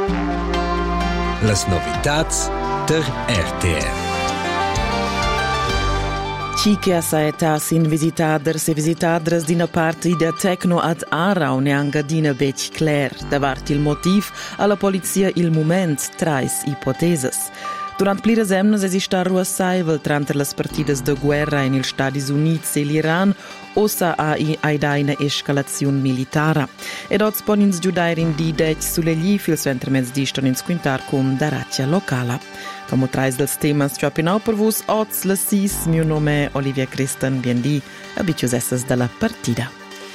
Las novitats der RTR. Ciche assaetas in visitaders e visitadres d'ina partida tecno ad Aarau neangadina bec clar. Davart il motiv, alla polizia il moment trais ipoteses. Durant pliras emnas esista ruassaivel tranter las partidas de guerra in il Stati Units e l'Iran ossa aida ina escalaziun militara. Ed oz ponins giudair in di dec sulle gli fils ventremens diston in squintar cum daratja locala. Como trais dels temas ciapinau per vus oz la sis, mio nome è Olivia Christen, biendi, abitius essas della partida.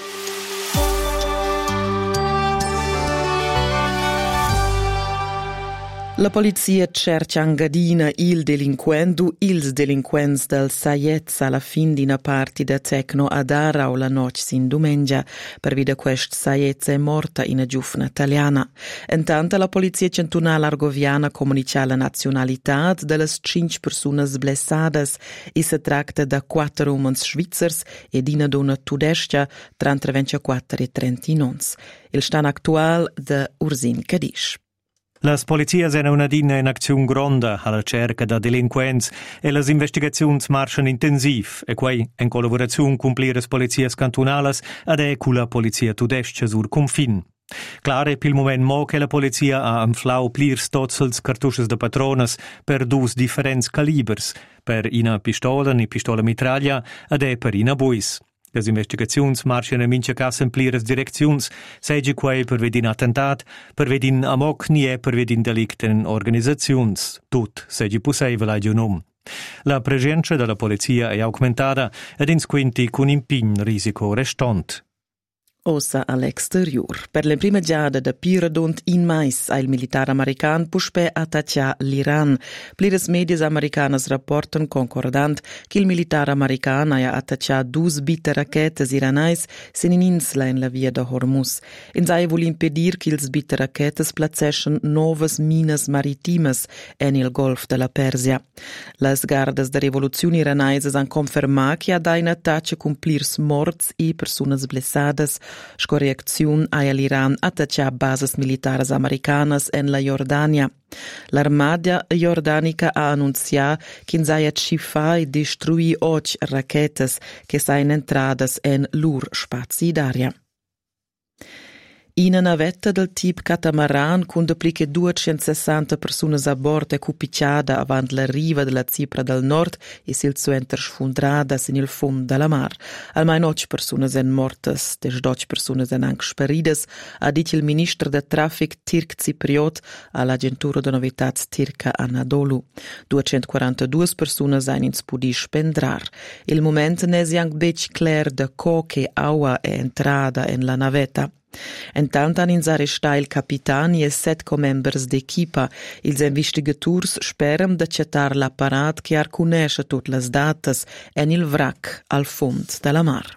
La polizia cerca Engadina ils delinquents del Saiez alla fin d'ina partida tecno ad Aarau la noc sin domengia. Per vida quest Saiez è morta ina giufna italiana. Intanto la polizia cantonala argoviana comunica la nazionalità delle 5 personas blessadas e si tratta da 4 umans svizzers e d'ina donna tudestia tra 24 e 39. Il stan actual de Ursin Cadisch. Las polizias hanno una dina in aczione gronda alla cerca da delinquents e las investigazioni marciano intensiv e quai in collaborazione con pliras polizias cantonales ed è con la polizia tudestia sur confin. Clare pil moment mo che la polizia ha inflau plirs tozzels cartusches de patronas per dus differents calibers, per ina pistola ni pistola mitraglia ed è per ina buis. Les investigaziuns marciano in mincha casa in pliras direcziuns, seigi quai per vedin attentat, per vedin amok nie per vedin delicten organizaziuns. Tut seigi possibile a giunum. La presenza della polizia è aumentata ed in squinti con impin risico restant. Ossa all'exterior. Per la prima giada da Piradont in mais il militare american puspe attaccia l'Iran. Pliras medias americanas rapportan concordant che il militare american ha attacciato 2 bitte rachetes iranais sin in insla in la via da Hormuz. In sei vuol impedir che ils bitte rachetes placession novas minas maritimas en il Golf della Persia. Las gardas da rivoluzione iranaises han confermat che ha in attaccia con plirs morts e personas blessadas. Sco reacziun a l'Iran attaccia bases militares americanas en la Jordania. L'armada jordanica ha annunziato che s'ha schifà e destruì 8 rachetes che sain entradas en lur spazi d'aria. Ina navetta del typ catamaran con dappliche 260 personas a bordo e cupicciada avant la riva della Cipra del Nord e sil suenter sfundradas in il fum della mar. Almai 8 personas en mortas, des 12 personas en anche sparidas, ha dit il ministro de traffic Tirk Cipriot all'agentura de novitats Tirca Anadolu. 242 personas ein ins pudi spendrar. Il moment nesi anche bec clar de co che aua è entrada en la navetta. Intanto han ins arrestat il capitani e 7 co-members d'equipa. Ils investigaturs speram d'accetar l'apparat che arcunesce tutte le datas en il vrac al fond della mar.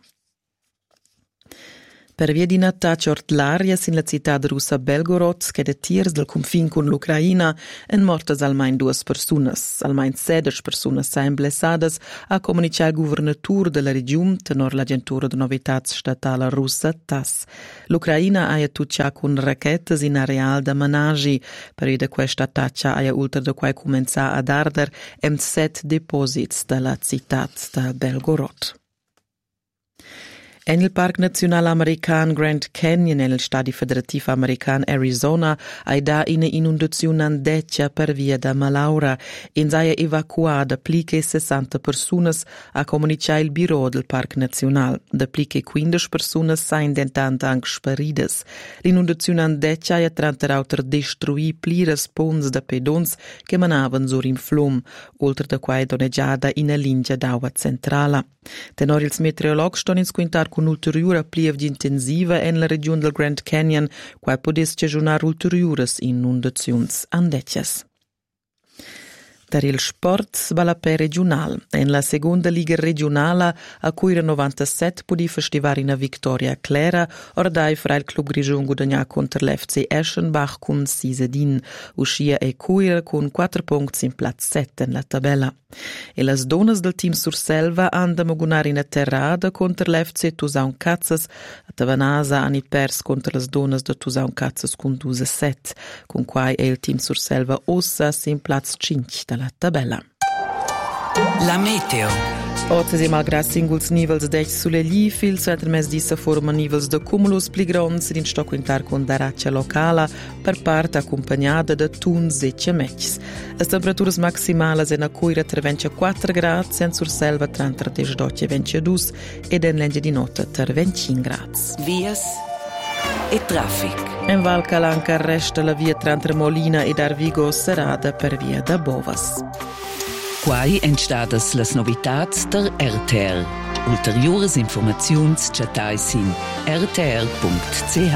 Per via di un attacco ortlaria in la città russa Belgorod, che de tiers del confin con l'Ucraina, en mortas almai 2 personas. Almai 16 personas sain blessadas, a comunicar il governatur della regione, tenor l'agentura de novitats statala russa TASS. L'Ucraina ha tuccia con rachetes in areal da managi. Per via di questa attacca ha ultra da quai comenza ad arder 7 deposits della città da Belgorod. En il Parc Nacional American Grand Canyon nel Stati Federativ American Arizona ha da ina inundazione andeccia per via da malaura in s'ha evacuata pliche 60 personas a comunicare il bureau del Parc Nacional. Da pliche 15 personas sain dentant anche sparidas. L'inundazione andeccia ha tranterauter destruì pliras pons da pedons che manavan sur in flum, oltre da quai doneggiada ina linea d'acqua centrala. Tenor ils meteorologi ston in squintar con ulteriore pliev intensiva en la regione del Grand Canyon, quai podes cejunar ulteriores inundaziuns andeccias. Per il sport va la per regional. En la seconda liga regionala a cui era 97 pudi festivare una vittoria clara, ordai fra il club Grigiun guadagna contro l'FC Eschenbach con 6-1. Uscia e cuira con 4 punti in platz 7 in la tabella. E las donas del team Surselva andano a gunare in atterrada contro l'FC Tusaun Cazzas. A Tavanasa hanno pers contro las donas de Tusaun Cazzas con 2-7, con quai è il team Surselva ossa in platz 5 della tabella. La meteo. Oggi siamo al singles nivels dec sulle gli fil centro mes di forma nivels de cumulus pli grons in sto quintar con daraccia locala per parte accompagnata da tuns e ciamecchs. As temperaturas maximales en a cuira tra 24 gradi en Surselva tra 32 e 22 ed en lenge di notte tra 25 gradi. Vias e traffic. En Val Calanca resta la via tra Molina ed Arvigo serrada per via da Bovas. Quai entstadas las novitats der RTR. Ulteriores informaziuns chatais in rtr.ch.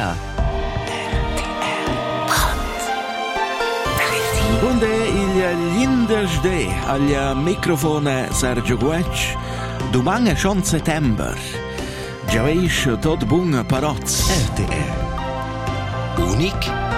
Bunde il Lindersde al microfone Sergio Guec. Domani è schon settember. Già veis tot bun paroz. RTR. Unic